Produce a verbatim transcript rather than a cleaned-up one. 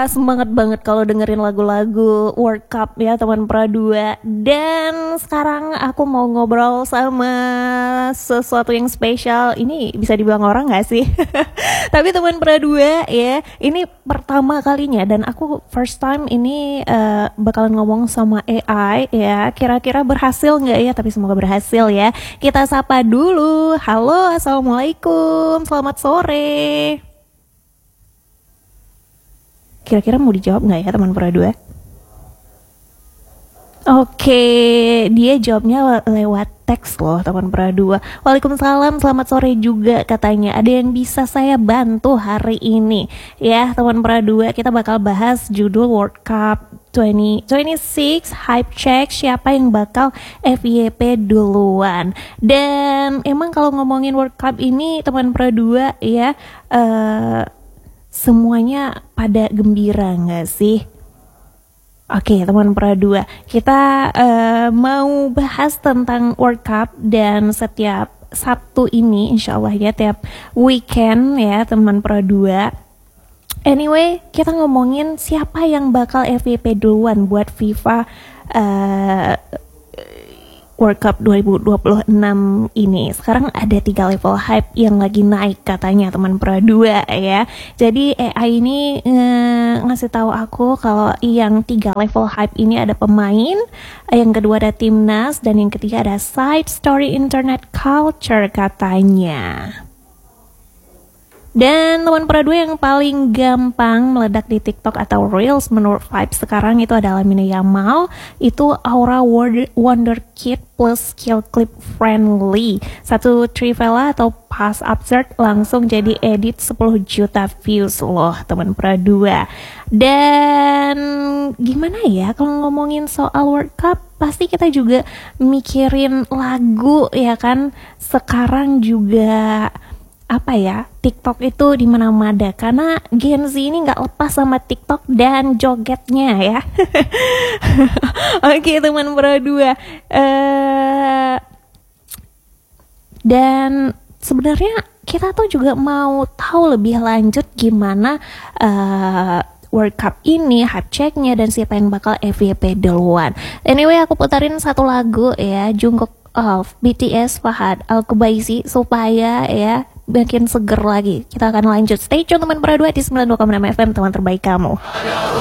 semangat banget kalau dengerin lagu-lagu World Cup ya teman Pradua. Dan sekarang aku mau ngobrol sama sesuatu yang spesial. Ini bisa dibilang orang gak sih? Tapi teman Pradua ya, ini pertama kalinya dan aku first time ini uh, bakalan ngomong sama A I ya. Kira-kira berhasil gak ya? Tapi semoga berhasil ya. Kita sapa dulu. Halo, assalamualaikum, selamat sore. Kira-kira mau dijawab nggak ya teman Pradua? Oke, dia jawabnya le- lewat teks loh teman Pradua. Waalaikumsalam, selamat sore juga katanya. Ada yang bisa saya bantu hari ini? Ya teman Pradua, kita bakal bahas judul World Cup dua ribu dua puluh enam Hype Check, siapa yang bakal F Y P duluan. Dan emang kalau ngomongin World Cup ini teman Pradua ya, uh, semuanya pada gembira nggak sih? Oke teman Pradua, kita uh, mau bahas tentang World Cup dan setiap Sabtu ini insya Allah ya, tiap weekend ya teman Pradua. Anyway, kita ngomongin siapa yang bakal F Y P duluan buat FIFA uh, World Cup dua ribu dua puluh enam ini. Sekarang ada tiga level hype yang lagi naik katanya teman Pradua ya. Jadi A I ini nge- ngasih tahu aku kalau yang tiga level hype ini ada pemain, yang kedua ada timnas, dan yang ketiga ada side story internet culture katanya. Dan teman Pradua yang paling gampang meledak di TikTok atau Reels menurut Vibes sekarang itu adalah Lamine Yamal. Itu Aura Wonder Kid plus skill clip friendly. Satu trivela atau pass absurd langsung jadi edit sepuluh juta views loh teman Pradua. Dan gimana ya kalau ngomongin soal World Cup, pasti kita juga mikirin lagu ya kan. Sekarang juga apa ya, TikTok itu di mana-mana karena Gen Z ini nggak lepas sama TikTok dan jogetnya ya. Oke teman Pradua, uh, dan sebenarnya kita tuh juga mau tahu lebih lanjut gimana uh, World Cup ini, hype checknya, dan siapa yang bakal F Y P duluan. Anyway, aku putarin satu lagu ya, Jungkook of B T S Fahad Al-Kubaisi supaya ya makin seger lagi. Kita akan lanjut. Stay tune teman Pradua di sembilan puluh dua koma enam F M, teman terbaik kamu.